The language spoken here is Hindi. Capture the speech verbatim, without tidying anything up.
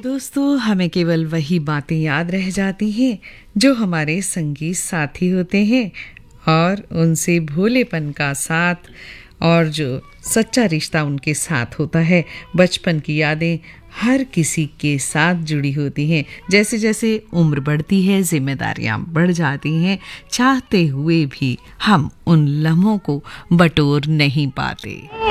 दोस्तों, हमें केवल वही बातें याद रह जाती हैं जो हमारे संगी साथी होते हैं और उनसे भोलेपन का साथ और जो सच्चा रिश्ता उनके साथ होता है। बचपन की यादें हर किसी के साथ जुड़ी होती हैं। जैसे जैसे उम्र बढ़ती है, जिम्मेदारियां बढ़ जाती हैं, चाहते हुए भी हम उन लम्हों को बटोर नहीं पाते।